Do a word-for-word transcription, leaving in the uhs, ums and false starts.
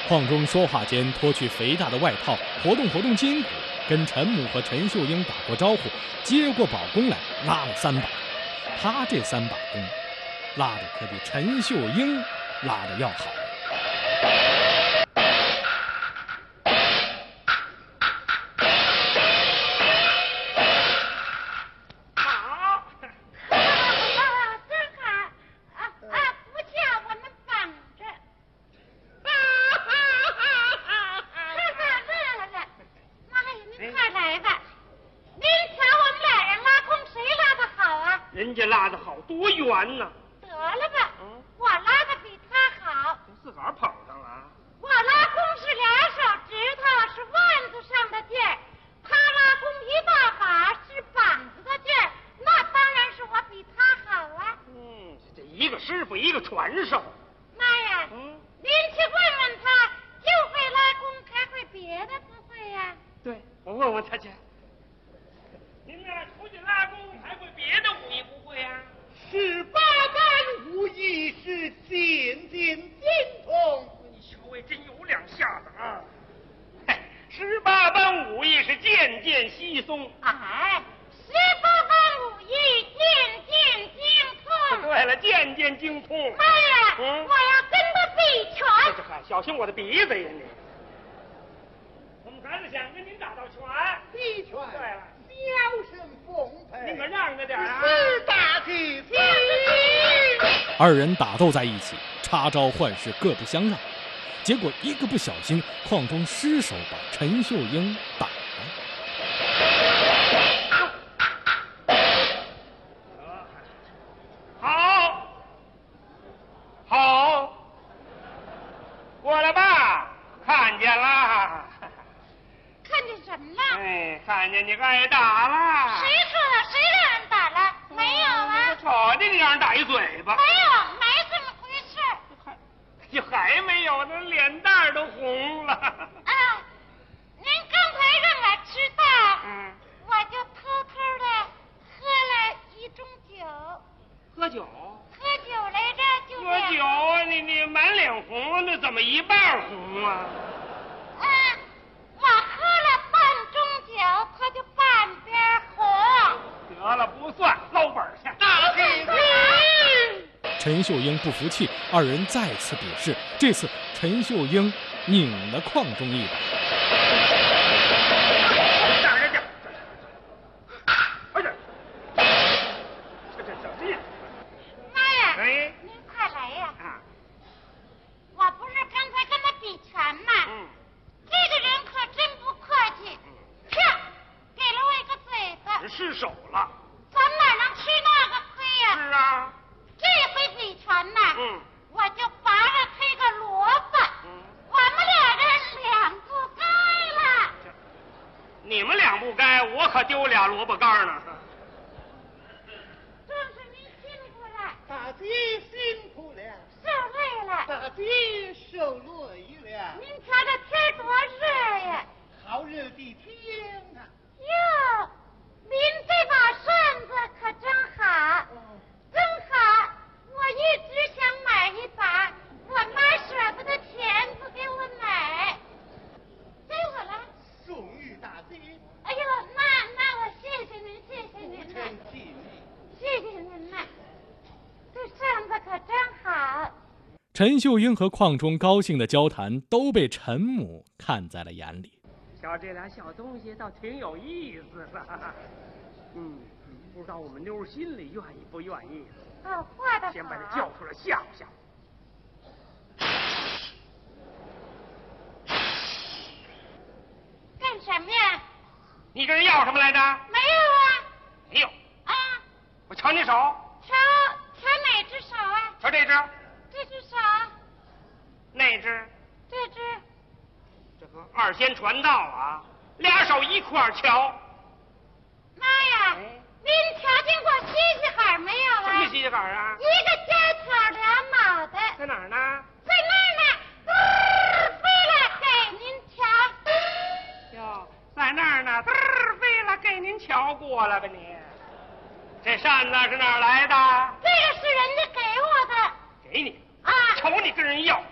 邝中说话间脱去肥大的外套，活动活动筋骨，跟陈母和陈秀英打过招呼，接过宝弓来拉了三把。他这三把弓拉的可比陈秀英拉的要好。 人家拉的好，多远呢！ 得了吧，嗯、我拉的比他好。 自个儿捧上了。 我拉弓是俩手指头，是腕子上的劲儿；他拉弓一大把是膀子的劲儿，那当然是我比他好啊。 嗯，这一个师傅一个传授。 妈呀，嗯，您去问问他，就会拉弓，还会别的不会呀、啊？ 对，我问问他去。您呢，出去拉弓还会别的武艺不会啊？ 十八般武艺是渐渐精通。 你小尉真有两下子啊！嘿，十八般武艺是渐渐稀松。 哎，十八般武艺渐渐精通。 对了，渐渐精通。 妈呀，嗯、我要跟他比拳。 这还小心我的鼻子呀你！我们孩子想跟您打道拳。 比拳。 对了。 笑声奉陪， 你可让着点啊！ 是大吉吉。 二人打斗在一起，插招换式各不相让，结果一个不小心，邝中失手把陈秀英打了。 好，好，过来吧，看见了。 看见什么了？ 哎，看见你挨打了。 谁说的？谁让人打了？没有啊！ 我瞅见你让人打一嘴巴。 没有，没这么回事。 还，就还没有呢，脸蛋都红了。 啊，您刚才让我知道，嗯，我就偷偷的喝了一盅酒。 喝酒？ 喝酒来着，就喝酒，你你满脸红，那怎么一半红啊？ 啊。我喝了半盅酒，他就半边红。 得了，不算，捞本去。 大吉吉！ 陈秀英不服气，二人再次比试。这次陈秀英拧了邝中一把。 让人家，哎呀，这这什么意思？ 妈呀！ 哎， 您快来呀！ 啊， 我不是刚才跟他比拳吗？嗯。这个人可真不客气，啪，给了我一个嘴巴， 失手了。 咱哪能吃那个亏呀？ 是啊， 这回比拳呢， 嗯， 我就拔了他一个萝卜，嗯，我们俩人两不该了。 你们两不该，我可丢俩萝卜干呢。 真是您辛苦了， 大吉辛苦了， 受累了， 大吉受累了。 您瞧这天多热呀！ 好热的天呐！ 哟，您这把扇子可真好，真好！我一直想买一把，我妈舍不得钱不给我买，给我了。 送与大吉。 哎呦，那那我谢谢您，谢谢您了，谢谢您了。这扇子可真好。 陈秀英和邝中高兴的交谈都被陈母看在了眼里。 瞧这俩小东西倒挺有意思的。嗯，不知道我们妞心里愿意不愿意。 哦，画的好。 先把他叫出来吓唬吓唬。 干什么呀？ 你跟人要什么来着？ 没有啊。 没有。 啊。 我瞧你手。 瞧瞧哪只手啊？ 瞧这只。 这只手。 那只。 这只。 这个二仙传道啊，俩手一块儿瞧。 妈呀！哎、您瞧见过西西海没有啊？ 什么西西海啊？ 一个尖挑俩脑袋。 在哪儿呢？ 在那儿呢，嘚飞了给您瞧。 哟，在那儿呢，嘚飞了给您瞧过了吧你？这扇子是哪儿来的？ 这个是人家给我的。 给你啊？ 瞅你跟人要。